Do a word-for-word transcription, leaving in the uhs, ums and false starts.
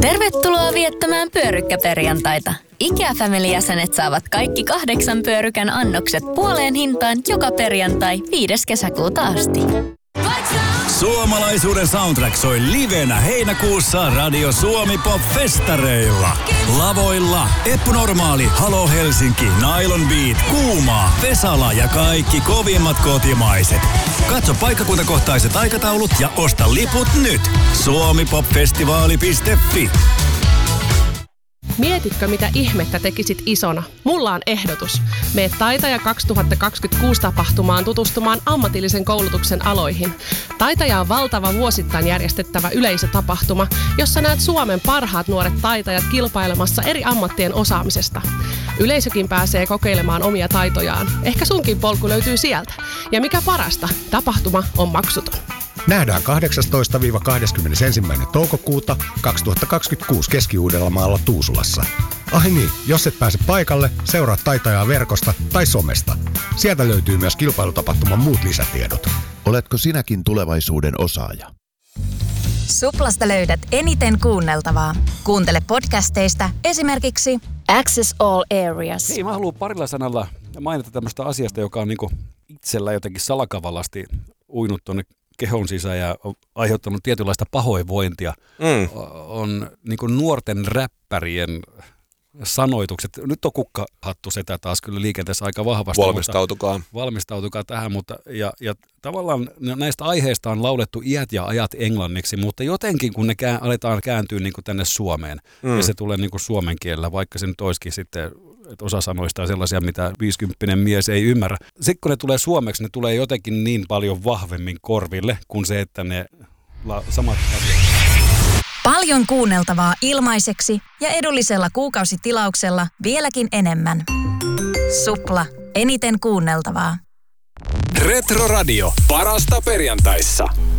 Tervetuloa viettämään pyörykkäperjantaita. IKEA-family-jäsenet saavat kaikki kahdeksan pyörykän annokset puoleen hintaan joka perjantai viides kesäkuuta asti. Suomalaisuuden soundtrack soi livenä heinäkuussa Radio Suomi Pop-festareilla. Lavoilla Eppu Normaali, Halo Helsinki, Nylon Beat, Kuumaa, Vesala ja kaikki kovimmat kotimaiset. Katso paikkakuntakohtaiset aikataulut ja osta liput nyt. suomipopfestivaali piste fi. Mietitkö, mitä ihmettä tekisit isona? Mulla on ehdotus. Mene Taitaja kaksituhattakaksikymmentäkuusi tapahtumaan tutustumaan ammatillisen koulutuksen aloihin. Taitaja on valtava vuosittain järjestettävä yleisötapahtuma, jossa näet Suomen parhaat nuoret taitajat kilpailemassa eri ammattien osaamisesta. Yleisökin pääsee kokeilemaan omia taitojaan. Ehkä sunkin polku löytyy sieltä. Ja mikä parasta, tapahtuma on maksuton. Nähdään kahdeksastoista kahdeskymmenesensimmäinen toukokuuta kaksituhattakaksikymmentäkuusi Keski-Uudellamaalla Tuusulassa. Ai niin, jos et pääse paikalle, seuraa Taitajaa verkosta tai somesta. Sieltä löytyy myös kilpailutapahtuman muut lisätiedot. Oletko sinäkin tulevaisuuden osaaja? Suplasta löydät eniten kuunneltavaa. Kuuntele podcasteista esimerkiksi Access All Areas. Hei, mä haluan parilla sanalla mainita tämmöistä asiasta, joka on niinku itsellä jotenkin salakavallasti uinut tuonne kehon sisään ja on aiheuttanut tietynlaista pahoinvointia, mm. on niin kuin nuorten räppärien sanoitukset. Nyt on kukkahattu setä taas kyllä liikenteessä aika vahvasti. Valmistautukaa. Mutta, valmistautukaa tähän, mutta ja, ja tavallaan näistä aiheista on laulettu iät ja ajat englanniksi, mutta jotenkin kun ne kää, aletaan kääntyä niin kuin tänne Suomeen, mm. ja se tulee niin kuin suomen kielellä, vaikka se nyt olisikin sitten, että osa sanoista on sellaisia, mitä viisikymppinen mies ei ymmärrä. Sitten kun ne tulee suomeksi, ne tulee jotenkin niin paljon vahvemmin korville, kuin se, että ne la- samat asiat. Paljon kuunneltavaa ilmaiseksi ja edullisella kuukausitilauksella vieläkin enemmän. Supla. Eniten kuunneltavaa. Retro Radio. Parasta perjantaissa.